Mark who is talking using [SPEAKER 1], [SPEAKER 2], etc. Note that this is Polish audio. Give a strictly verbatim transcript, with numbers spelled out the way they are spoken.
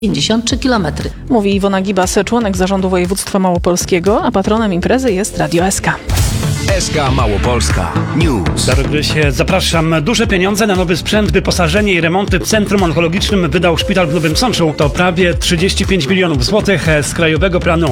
[SPEAKER 1] pięćdziesiąt trzy kilometry.
[SPEAKER 2] Mówi Iwona Gibas, członek zarządu województwa małopolskiego, a patronem imprezy jest Radio S K.
[SPEAKER 3] S K Małopolska News.
[SPEAKER 4] Darogrysie, zapraszam. Duże pieniądze na nowy sprzęt, wyposażenie i remonty w Centrum Onkologicznym wydał szpital w Nowym Sączu. To prawie trzydzieści pięć milionów złotych z Krajowego Planu